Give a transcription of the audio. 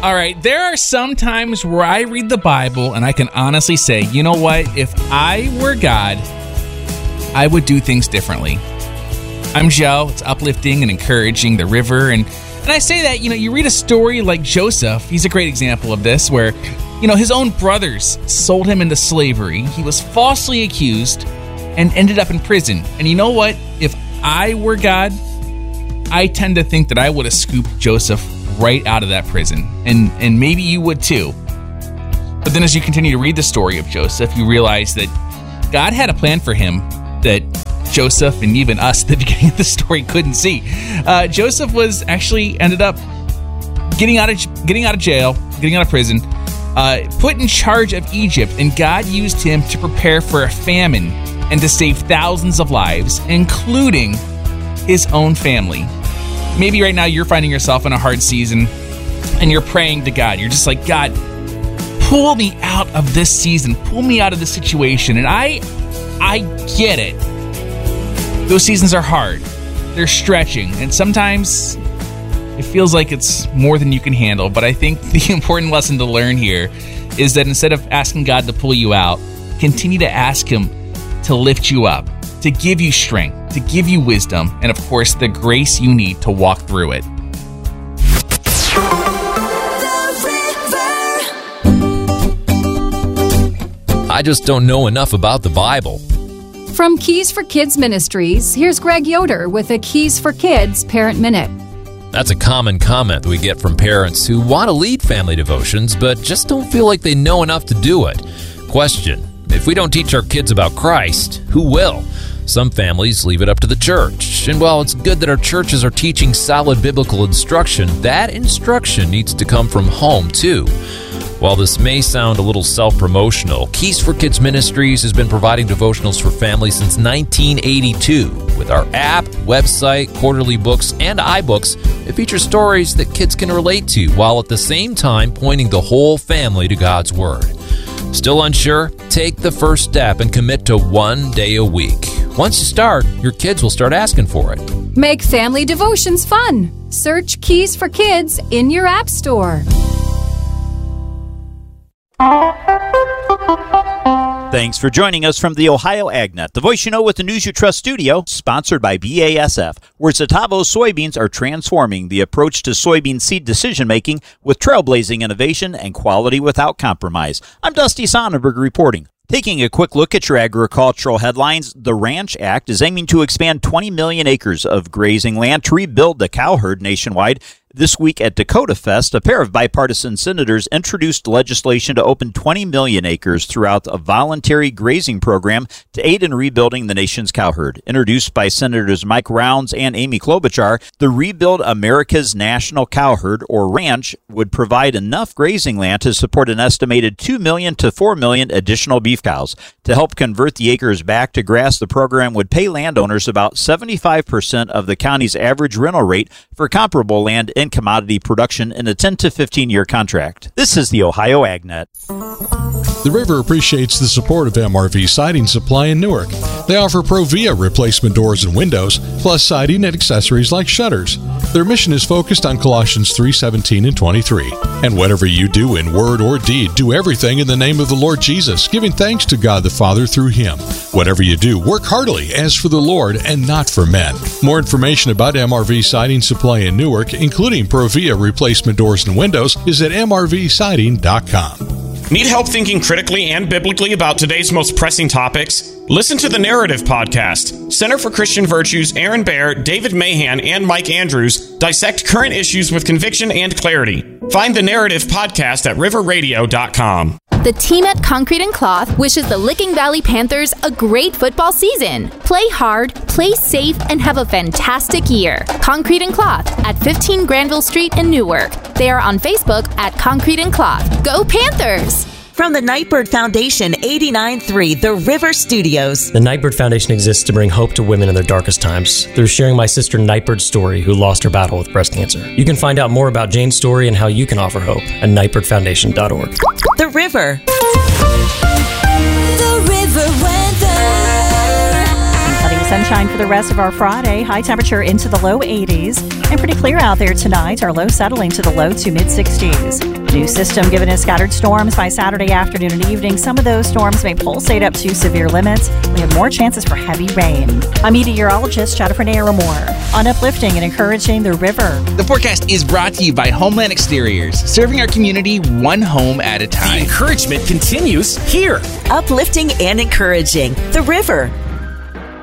All right, there are some times where I read the Bible and I can honestly say, you know what? If I were God, I would do things differently. I'm Joe. It's uplifting and encouraging, the river. And I say that, you read a story like Joseph. He's a great example of this, where, his own brothers sold him into slavery. He was falsely accused and ended up in prison. And you know what? If I were God, I tend to think that I would have scooped Joseph right out of that prison. And maybe you would too. But then as you continue to read the story of Joseph, you realize that God had a plan for him that Joseph and even us at the beginning of the story couldn't see. Joseph was actually ended up getting out of jail, getting out of prison, put in charge of Egypt, and God used him to prepare for a famine and to save thousands of lives, including his own family. Maybe right now you're finding yourself in a hard season and you're praying to God. You're just like, God, pull me out of this season, pull me out of this situation. And I get it. Those seasons are hard. They're stretching. And sometimes it feels like it's more than you can handle. But I think the important lesson to learn here is that instead of asking God to pull you out, continue to ask him to lift you up, to give you strength, to give you wisdom, and of course, the grace you need to walk through it. I just don't know enough about the Bible. From Keys for Kids Ministries, here's Greg Yoder with a Keys for Kids Parent Minute. That's a common comment that we get from parents who want to lead family devotions, but just don't feel like they know enough to do it. Question: if we don't teach our kids about Christ, who will? Some families leave it up to the church. And while it's good that our churches are teaching solid biblical instruction, that instruction needs to come from home too. While this may sound a little self-promotional, Keys for Kids Ministries has been providing devotionals for families since 1982. With our app, website, quarterly books, and iBooks, it features stories that kids can relate to, while at the same time pointing the whole family to God's Word. Still unsure? Take the first step and commit to 1 day a week. Once you start, your kids will start asking for it. Make family devotions fun. Search Keys for Kids in your app store. Thanks for joining us from the Ohio AgNet, the voice you know with the News You Trust studio, sponsored by BASF, where Zetavo soybeans are transforming the approach to soybean seed decision-making with trailblazing innovation and quality without compromise. I'm Dusty Sonnenberg reporting. Taking a quick look at your agricultural headlines, the Ranch Act is aiming to expand 20 million acres of grazing land to rebuild the cow herd nationwide. This week at Dakota Fest, a pair of bipartisan senators introduced legislation to open 20 million acres throughout a voluntary grazing program to aid in rebuilding the nation's cow herd. Introduced by Senators Mike Rounds and Amy Klobuchar, the Rebuild America's National Cow Herd, or ranch, would provide enough grazing land to support an estimated 2 million to 4 million additional beef cows. To help convert the acres back to grass, the program would pay landowners about 75% of the county's average rental rate for comparable land in commodity production in a 10 to 15-year contract. This is the Ohio AgNet. The River appreciates the support of MRV Siding Supply in Newark. They offer Provia replacement doors and windows, plus siding and accessories like shutters. Their mission is focused on Colossians 3:17 and 23. And whatever you do in word or deed, do everything in the name of the Lord Jesus, giving thanks to God the Father through Him. Whatever you do, work heartily as for the Lord and not for men. More information about MRV Siding Supply in Newark, including Provia replacement doors and windows, is at mrvsiding.com. Need help thinking critically and biblically about today's most pressing topics? Listen to the Narrative Podcast. Center for Christian Virtues, Aaron Baer, David Mahan, and Mike Andrews dissect current issues with conviction and clarity. Find the Narrative Podcast at riverradio.com. The team at Concrete and Cloth wishes the Licking Valley Panthers a great football season. Play hard, play safe, and have a fantastic year. Concrete and Cloth at 15 Granville Street in Newark. They are on Facebook at Concrete and Cloth. Go Panthers! From the Nightbird Foundation, 89.3 The River Studios. The Nightbird Foundation exists to bring hope to women in their darkest times through sharing my sister Nightbird's story, who lost her battle with breast cancer. You can find out more about Jane's story and how you can offer hope at nightbirdfoundation.org. The River. The River weather. sunshine for the rest of our Friday. High temperature into the low 80s. And pretty clear out there tonight. Our low settling to the low to mid-60s. New system giving us scattered storms by Saturday afternoon and evening. Some of those storms may pulsate up to severe limits. We have more chances for heavy rain. I'm meteorologist Jennifer Naramore on uplifting and encouraging the river. The forecast is brought to you by Homeland Exteriors, serving our community one home at a time. The encouragement continues here. Uplifting and encouraging the river.